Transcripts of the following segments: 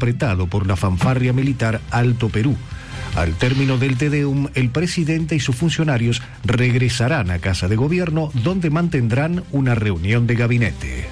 interpretado por la fanfarria militar Alto Perú. Al término del Te Deum, el presidente y sus funcionarios regresarán a Casa de Gobierno, donde mantendrán una reunión de gabinete.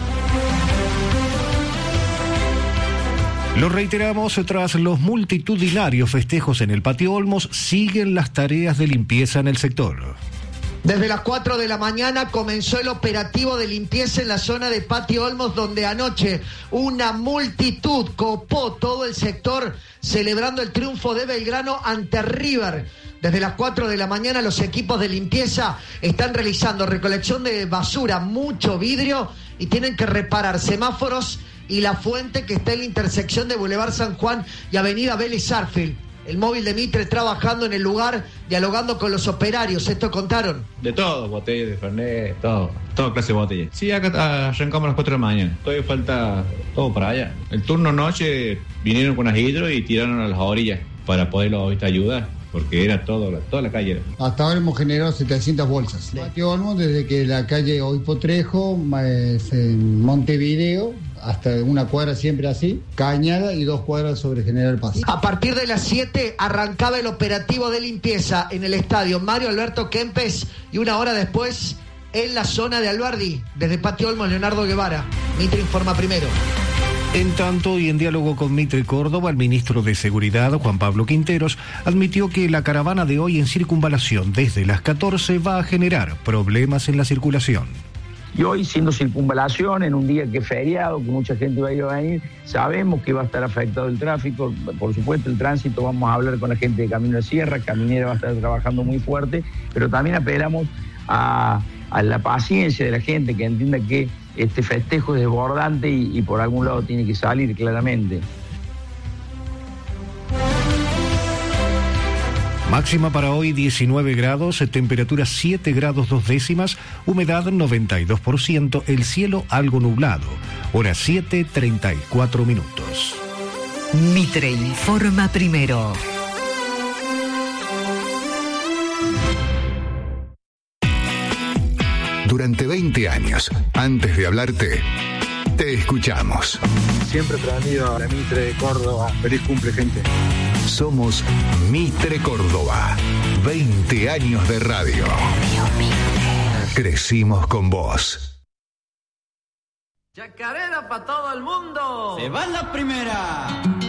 Lo reiteramos, tras los multitudinarios festejos en el Patio Olmos, siguen las tareas de limpieza en el sector. Desde las 4 de la mañana comenzó el operativo de limpieza en la zona de Patio Olmos, donde anoche una multitud copó todo el sector celebrando el triunfo de Belgrano ante River. Desde las 4 de la mañana los equipos de limpieza están realizando recolección de basura, mucho vidrio, y tienen que reparar semáforos y la fuente que está en la intersección de Boulevard San Juan y Avenida Vélez Sarsfield. El móvil de Mitre trabajando en el lugar, dialogando con los operarios. Esto contaron. De todo, botellas de Fernet, toda clase de botellas. Sí, acá arrancamos a las 4 de la mañana. Todavía falta todo para allá. El turno noche vinieron con las hidro y tiraron a las orillas para poderlo ayudar, porque era toda la calle. Hasta ahora hemos generado 700 bolsas. Patio Olmos, desde que la calle Obispo Trejo, Montevideo, hasta una cuadra siempre así, Cañada y 2 cuadras sobre General Paz. A partir de las 7 arrancaba el operativo de limpieza en el estadio Mario Alberto Kempes y una hora después en la zona de Albardi. Desde Patio Olmos, Leonardo Guevara. Mitre informa primero. En tanto, y en diálogo con Mitre Córdoba, el ministro de Seguridad, Juan Pablo Quinteros, admitió que la caravana de hoy en circunvalación desde las 14 va a generar problemas en la circulación. Y hoy, siendo circunvalación, en un día que es feriado, que mucha gente va a ir a venir, sabemos que va a estar afectado el tráfico, por supuesto el tránsito, vamos a hablar con la gente de Camino de Sierra, Caminera va a estar trabajando muy fuerte, pero también apelamos a la paciencia de la gente, que entienda que este festejo es desbordante y por algún lado tiene que salir claramente. Máxima para hoy 19 grados, temperatura 7 grados 2 décimas, humedad 92%, el cielo algo nublado. Hora 7:34 minutos. Mitre informa primero. Durante 20 años, antes de hablarte, te escuchamos. Siempre prendido a la Mitre de Córdoba. Feliz cumple, gente. Somos Mitre Córdoba. 20 años de radio. Crecimos con vos. Chacarera para todo el mundo. Se va la primera.